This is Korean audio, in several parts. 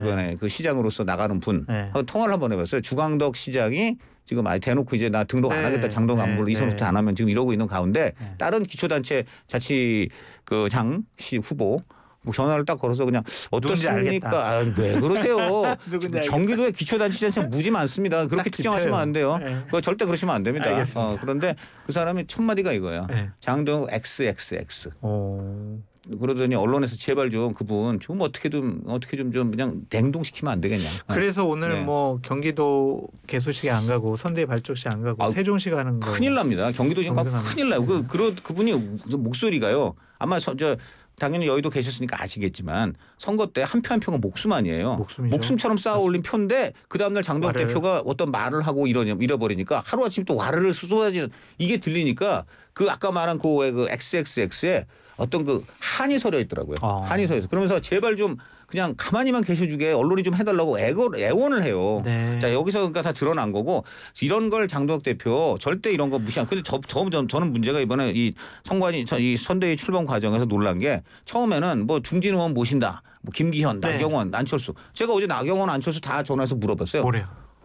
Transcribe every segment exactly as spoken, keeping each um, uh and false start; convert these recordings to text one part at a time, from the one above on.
이번에 그 시장으로서 나가는 분 네. 통화를 한번 해봤어요. 주광덕 시장이 지금 아예 대놓고 이제 나 등록 안 네. 하겠다 장동 안 불러 네. 이선부터 안 하면 지금 이러고 있는 가운데 네. 다른 기초단체 자치 그 장시 후보 뭐 전화를 딱 걸어서 그냥 어떻습니까? 아, 왜 그러세요? 경기도에 기초단체장이 무지 많습니다. 그렇게 특정하시면 안 돼요. 네. 그거 절대 그러시면 안 됩니다. 어, 그런데 그 사람이 첫 마디가 이거예요. 네. 장동욱 엑스엑스엑스. 오. 그러더니 언론에서 제발 좀 그분 좀 어떻게 좀 어떻게 좀 좀 그냥 냉동시키면 안 되겠냐. 그래서 오늘 네. 뭐 경기도 개소시에 안 가고 선대 발족시 안 가고 아, 세종시 가는 거 큰일 납니다. 경기도 지금 큰일 나요. 그 그런 그분이 목소리가요. 아마 서, 저 당연히 여의도 계셨으니까 아시겠지만 선거 때 한 표 한 표가 목숨 아니에요. 목숨이죠. 목숨처럼 쌓아 올린 표인데 그 다음날 장동욱 와르르. 대표가 어떤 말을 하고 이러냐 잃어버리니까 하루아침 또 와르르 쏟아지는 이게 들리니까 그 아까 말한 그 왜 그 엑스엑스엑스에 어떤 그 한이 서려 있더라고요. 아. 한이 서려 있어. 그러면서 제발 좀 그냥 가만히만 계셔주게 언론이 좀 해달라고 애거, 애원을 해요. 네. 자 여기서 그러니까 다 드러난 거고 이런 걸 장동욱 대표 절대 이런 거 무시한. 근데 저, 저, 저, 저는 문제가 이번에 이 선관위 이 선대위 출범 과정에서 놀란 게 처음에는 뭐 중진 의원 모신다. 뭐 김기현, 네. 나경원, 안철수. 제가 어제 나경원, 안철수 다 전화해서 물어봤어요. 뭐래요?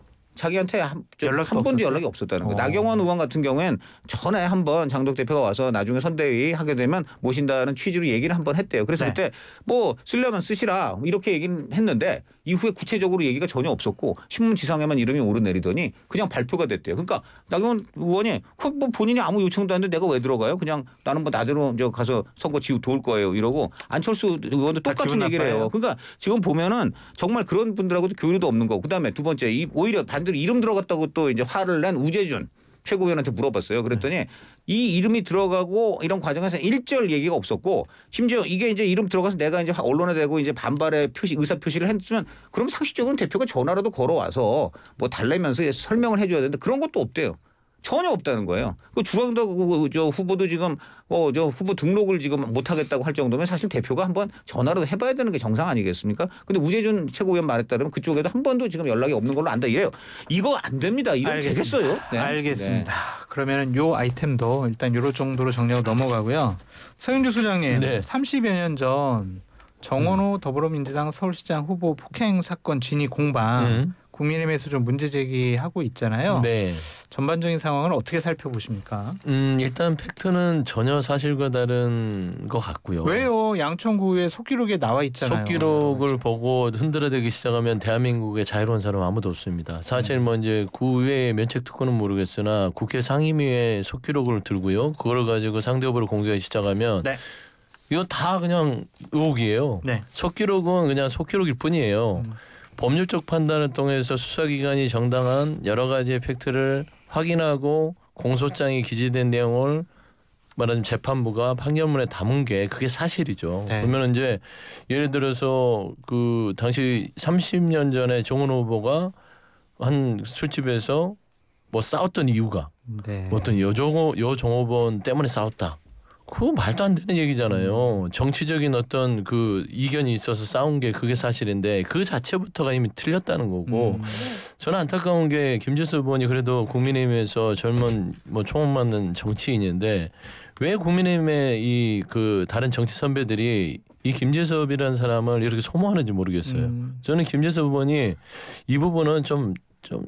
자기한테 한, 연락도 한 번도 없었어요? 연락이 없었다는 거예요. 어. 나경원 의원 같은 경우엔 전에 한번 장동욱 대표가 와서 나중에 선대위 하게 되면 모신다는 취지로 얘기를 한번 했대요. 그래서 네. 그때 뭐 쓰려면 쓰시라 이렇게 얘기는 했는데 이후에 구체적으로 얘기가 전혀 없었고 신문지상에만 이름이 오르내리더니 그냥 발표가 됐대요. 그러니까 나경원 의원이 뭐 본인이 아무 요청도 안 했는데 내가 왜 들어가요? 그냥 나는 뭐 나대로 저 가서 선거 지우 도울 거예요. 이러고 안철수 의원도 똑같은 얘기를 해요. 그러니까 지금 보면은 정말 그런 분들하고도 교류도 없는 거고 그다음에 두 번째 이 오히려 반대로 이름 들어갔다고 또 이제 화를 낸 우재준 최고위원한테 물어봤어요. 그랬더니 이 이름이 들어가고 이런 과정에서 일절 얘기가 없었고 심지어 이게 이제 이름 들어가서 내가 이제 언론에 대고 이제 반발의 표시 의사 표시를 했으면 그럼 상식적으로는 대표가 전화라도 걸어와서 뭐 달래면서 설명을 해줘야 되는데 그런 것도 없대요. 전혀 없다는 거예요. 그 주광덕 저 후보도 지금 어 저 후보 등록을 지금 못 하겠다고 할 정도면 사실 대표가 한번 전화라도 해봐야 되는 게 정상 아니겠습니까? 근데 우재준 최고위원 말에 따르면 그쪽에도 한 번도 지금 연락이 없는 걸로 안다 이래요. 이거 안 됩니다. 이러면 되겠어요? 네. 알겠습니다. 네. 그러면은 요 아이템도 일단 요런 정도로 정리하고 넘어가고요. 서영주 소장님, 네. 삼십여 년 전 정원호 음. 더불어민주당 서울시장 후보 폭행 사건 진위 공방. 음. 국민의힘에서 좀 문제 제기하고 있잖아요. 네. 전반적인 상황을 어떻게 살펴보십니까? 음, 일단 팩트는 전혀 사실과 다른 것 같고요. 왜요? 양천구에 속기록에 나와 있잖아요. 속기록을 네. 보고 흔들어대기 시작하면 대한민국에 자유로운 사람 아무도 없습니다. 사실 뭐 이제 구의회 면책특권은 모르겠으나 국회 상임위에 속기록을 들고요. 그걸 가지고 상대 후보를 공개하기 시작하면 네. 이건 다 그냥 의혹이에요. 네. 속기록은 그냥 속기록일 뿐이에요. 음. 법률적 판단을 통해서 수사기관이 정당한 여러 가지의 팩트를 확인하고 공소장이 기재된 내용을 말하자면 재판부가 판결문에 담은 게 그게 사실이죠. 네. 그러면 이제 예를 들어서 그 당시 삼십 년 전에 정은호 후보가 한 술집에서 뭐 싸웠던 이유가 네. 뭐 어떤 여정호 여정호번 때문에 싸웠다. 그거 말도 안 되는 얘기잖아요. 정치적인 어떤 그 이견이 있어서 싸운 게 그게 사실인데 그 자체부터가 이미 틀렸다는 거고 음. 저는 안타까운 게 김재섭 의원이 그래도 국민의힘에서 젊은 뭐 총을 맞는 정치인인데 왜 국민의힘의 이 그 다른 정치 선배들이 이 김재섭이라는 사람을 이렇게 소모하는지 모르겠어요. 음. 저는 김재섭 의원이 이 부분은 좀, 좀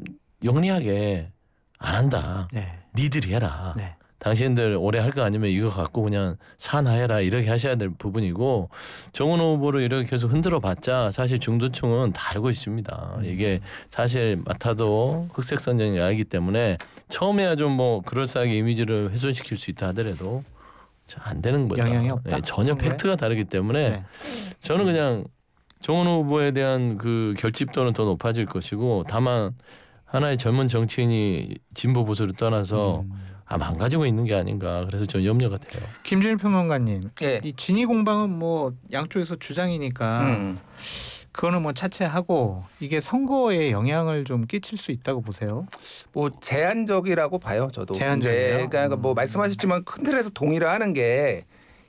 영리하게 안 한다. 네. 니들이 해라. 네. 당신들 오래 할 거 아니면 이거 갖고 그냥 산하해라 이렇게 하셔야 될 부분이고 정은호 후보를 이렇게 계속 흔들어봤자 사실 중도층은 다 알고 있습니다. 이게 사실 맡아도 흑색선전이 아니기 때문에 처음에야 좀 뭐 그럴싸하게 이미지를 훼손시킬 수 있다 하더라도 안 되는 거다. 영향이 없다. 네, 전혀 선거에? 팩트가 다르기 때문에 네. 저는 그냥 정은호 후보에 대한 그 결집도는 더 높아질 것이고 다만 하나의 젊은 정치인이 진보 보수를 떠나서 음. 아, 망가지고 있는 게 아닌가. 그래서 좀 염려가 돼요. 김준일 평론가님. 예. 이 진위 공방은 뭐 양쪽에서 주장이니까 음. 그거는 뭐 차치하고 이게 선거에 영향을 좀 끼칠 수 있다고 보세요? 뭐 제한적이라고 봐요. 저도. 제한적이요? 그러니까 뭐 말씀하셨지만 큰 틀에서 동의를 하는 게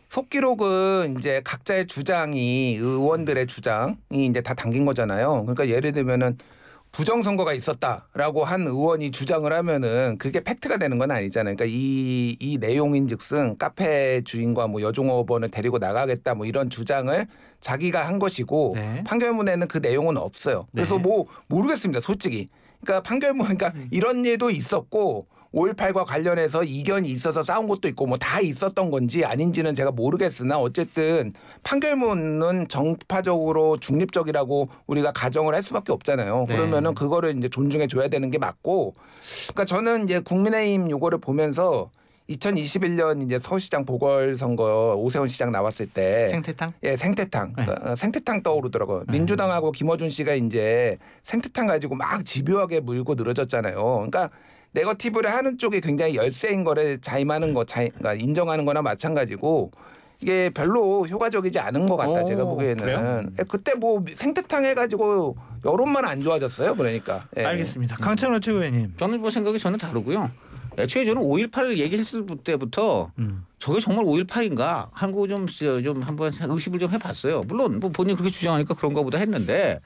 속기록은 이제 각자의 주장이 의원들의 주장이 이제 다 담긴 거잖아요. 그러니까 예를 들면은 부정선거가 있었다라고 한 의원이 주장을 하면은 그게 팩트가 되는 건 아니잖아요. 그러니까 이, 이 내용인즉슨 카페 주인과 뭐 여종업원을 데리고 나가겠다 뭐 이런 주장을 자기가 한 것이고 네. 판결문에는 그 내용은 없어요. 그래서 네. 뭐 모르겠습니다. 솔직히. 그러니까 판결문 그러니까 이런 일도 있었고 오일팔과 관련해서 이견이 있어서 싸운 것도 있고 뭐 다 있었던 건지 아닌지는 제가 모르겠으나 어쨌든 판결문은 정파적으로 중립적이라고 우리가 가정을 할 수밖에 없잖아요. 네. 그러면은 그거를 이제 존중해 줘야 되는 게 맞고, 그러니까 저는 이제 국민의힘 요거를 보면서 이천이십일 년 이제 서울시장 보궐선거 오세훈 시장 나왔을 때 생태탕? 예, 생태탕. 네. 그러니까 생태탕 떠오르더라고요. 민주당하고 김어준 씨가 이제 생태탕 가지고 막 집요하게 물고 늘어졌잖아요. 그러니까 네거티브를 하는 쪽이 굉장히 열세인 거를 자임하는 거, 자임, 그러니까 인정하는 거나 마찬가지고 이게 별로 효과적이지 않은 것 같다. 오, 제가 보기에는. 그래요? 예, 그때 뭐 생태탕 해가지고 여론만 안 좋아졌어요. 그러니까. 예. 알겠습니다. 강찬호 최고위원님. 저는 뭐 생각이 저는 다르고요. 애초에 저는 오일팔 얘기했을 때부터 음. 저게 정말 오일팔인가 하고 좀, 좀 한번 의심을 좀 해봤어요. 물론 뭐 본인이 그렇게 주장하니까 그런가 보다 했는데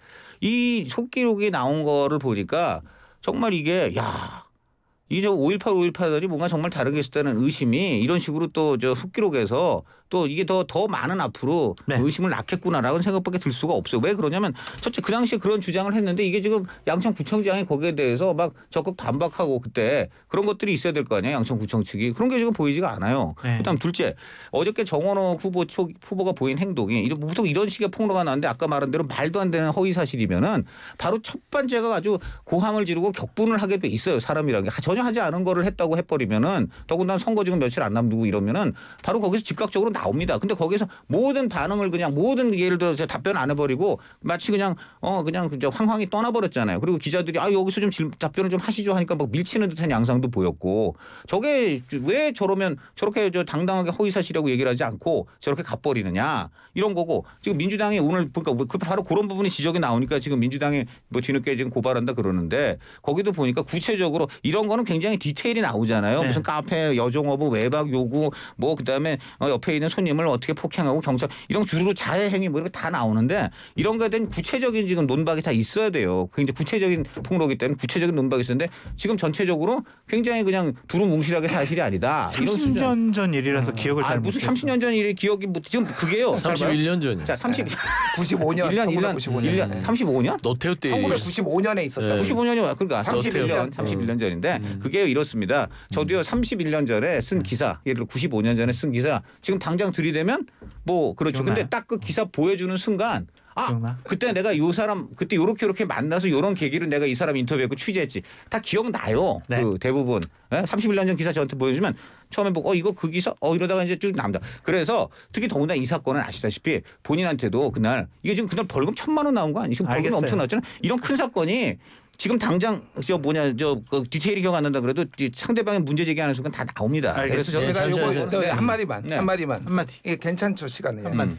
이 속기록이 나온 거를 보니까 정말 이게 야 이게 오일팔 오일팔 하더니 뭔가 정말 다르게 있었다는 의심이 이런 식으로 또 저 속기록에서 또 이게 더, 더 많은 앞으로 네. 의심을 낳겠구나라는 생각밖에 들 수가 없어요. 왜 그러냐면 첫째 그 당시에 그런 주장을 했는데 이게 지금 양천구청장이 거기에 대해서 막 적극 반박하고 그때 그런 것들이 있어야 될 거 아니에요. 양천구청 측이. 그런 게 지금 보이지가 않아요. 네. 그다음 둘째 어저께 정원호 후보 쪽 후보가 보인 행동이 이런- 보통 이런 식의 폭로가 나는데 아까 말한 대로 말도 안 되는 허위 사실이면은 바로 첫 번째가 아주 고함을 지르고 격분을 하게 돼 있어요. 사람이라는 게 전혀 하지 않은 거를 했다고 해버리면은 더군다나 선거 지금 며칠 안 남기고 이러면은 바로 거기서 즉각적으로 나옵니다. 근데 거기서 모든 반응을 그냥 모든 예를 들어 서 답변 안 해버리고 마치 그냥 어 그냥 그저 황황히 떠나버렸잖아요. 그리고 기자들이 아 여기서 좀 질- 답변을 좀 하시죠 하니까 막 밀치는 듯한 양상도 보였고 저게 왜 저러면 저렇게 저 당당하게 허위사실이라고 얘기를 하지 않고 저렇게 가버리느냐 이런 거고 지금 민주당이 오늘 그러니까 그 바로 그런 부분이 지적이 나오니까 지금 민주당이 뭐 뒤늦게 지금 고발한다 그러는데 거기도 보니까 구체적으로 이런 거는 굉장히 디테일이 나오잖아요. 네. 무슨 카페 여종업무 외박 요구 뭐 그다음에 어, 옆에 있는 손님을 어떻게 폭행하고 경찰 이런 주로 자해 행위 뭐 이런 거 다 나오는데 이런 거에 대한 구체적인 지금 논박이 다 있어야 돼요. 굉장히 구체적인 폭로기 때문에 구체적인 논박이 있었는데 지금 전체적으로 굉장히 그냥 두루뭉실하게 사실이 아니다. 이런 삼십 수준. 년 전 일이라서 기억을 아 잘 무슨 못했어. 삼십 년 전 일의 기억이 뭐 지금 그게요. 삼십일 년 전이요. 자 삼십 구십오 년. 일 년 일 년 천구백구십오 년. 일 년 삼십오 년? 노태우 때 천구백구십오 년에 있었다. 네. 구십오 년이 그러니까 삼십일 년, 노태우. 삼십일 년 전인데 그게 이렇습니다. 저도요 삼십일 년 전에 쓴 기사, 예를 들어 구십오 년 전에 쓴 기사 지금 당장 들이대면 뭐 그렇죠. 기억나요? 근데 딱 그 기사 보여주는 순간 아 기억나? 그때 내가 요 사람 그때 요렇게 요렇게 만나서 요런 계기로 내가 이 사람 인터뷰했고 취재했지 다 기억나요. 네. 그 대부분 예? 삼십일 년 전 기사 저한테 보여주면 처음에 보고 어 이거 그 기사 어 이러다가 이제 쭉 나옵니다. 그래서 특히 더군다나 이 사건은 아시다시피 본인한테도 그날 이게 지금 그날 벌금 천만 원 나온 거 아니에요? 지금 벌금 알겠어요. 엄청 나왔잖아요. 이런 큰 사건이 지금 당장 저 뭐냐 저 그 디테일이 기억 안 난다 그래도 이 상대방의 문제 제기하는 순간 다 나옵니다. 알겠습니다. 그래서 저는 네, 제가 잠시만요. 요거 네. 한마디만 네. 한마디만 한마디. 이게 괜찮죠 시간에. 음.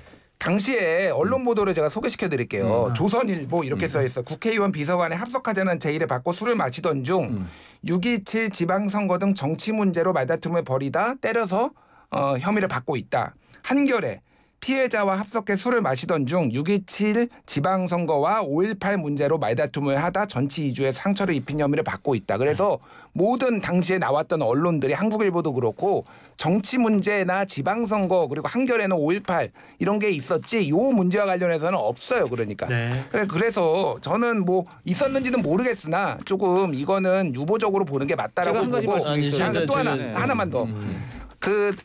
당시에 언론 보도를 제가 소개시켜 드릴게요. 음. 조선일보 이렇게 써 있어. 국회의원 비서관의 합석하자는 제의를 받고 술을 마시던 중 음. 육 이칠 지방선거 등 정치 문제로 말다툼을 벌이다 때려서 어, 혐의를 받고 있다. 한겨레 피해자와 합석해 술을 마시던 중 육 이칠 지방선거와 오일팔 문제로 말다툼을 하다 전치 이주에 상처를 입힌 혐의를 받고 있다. 그래서 모든 당시에 나왔던 언론들이 한국일보도 그렇고 정치 문제나 지방선거 그리고 한겨레는 오일팔 이런 게 있었지 요 문제와 관련해서는 없어요. 그러니까. 네. 그래- 그래서 저는 뭐 있었는지는 모르겠으나 조금 이거는 유보적으로 보는 게 제가 맞다라고 한 가지 보고 말씀드리겠습니다. 아니, 또 하나 저는- 하나만 더. 음. 그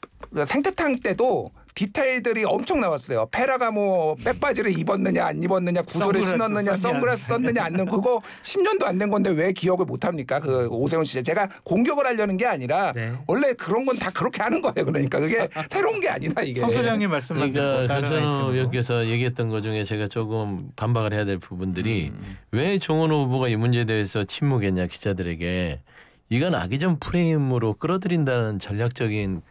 생태탕 때도 디테일들이 엄청 나왔어요. 페라가 뭐 백바지를 입었느냐 안 입었느냐 구두를 선글라스 신었느냐 썼냐. 선글라스 썼느냐 안 넣은 그거 십 년도 안 된 건데 왜 기억을 못 합니까? 그 오세훈 씨 제가 공격을 하려는 게 아니라 네. 원래 그런 건 다 그렇게 하는 거예요. 그러니까 그게 새로운 게 아니다 이게. 성 소장님 말씀만 그러니까 듣고 다른 강찬호 아이템으로. 의원께서 얘기했던 것 중에 제가 조금 반박을 해야 될 부분들이 왜 정원호 후보가 이 문제에 대해서 침묵했냐 기자들에게 이건 악의적 프레임으로 끌어들인다는 전략적인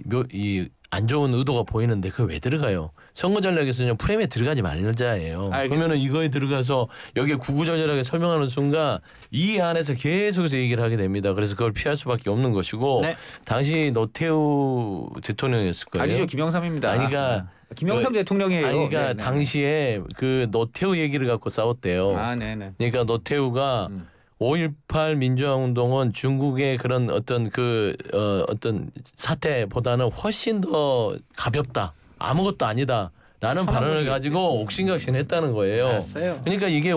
그이 안 좋은 의도가 보이는데 그거 왜 들어가요? 선거 전략에서 그냥 프레임에 들어가지 말자예요. 알겠습니다. 그러면은 이거에 들어가서 여기에 구구절절하게 설명하는 순간 이 안에서 계속해서 얘기를 하게 됩니다. 그래서 그걸 피할 수밖에 없는 것이고 네. 당시 노태우 대통령이었을 거예요. 아니죠 김영삼입니다. 아니 그러니까 김영삼 그, 대통령이에요. 아니 그러니까 네, 네. 당시에 그 노태우 얘기를 갖고 싸웠대요. 아, 네네. 그러니까 노태우가 음. 오일팔 민주화 운동은 중국의 그런 어떤 그 어, 어떤 사태보다는 훨씬 더 가볍다. 아무것도 아니다라는 발언을 천황부리 가지고 옥신각신했다는 거예요. 알았어요. 그러니까 이게